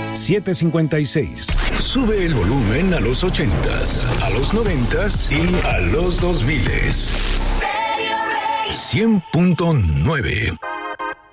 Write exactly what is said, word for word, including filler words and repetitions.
siete cinco seis. Sube el volumen a los ochentas, a los noventas y a los dos miles. cien punto nueve.